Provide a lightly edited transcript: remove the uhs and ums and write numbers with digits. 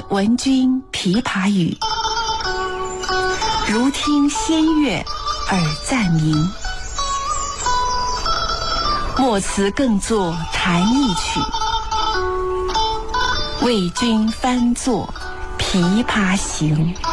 闻君琵琶语，如听仙乐耳暂明。莫辞更作弹一曲，为君翻作《琵琶行》。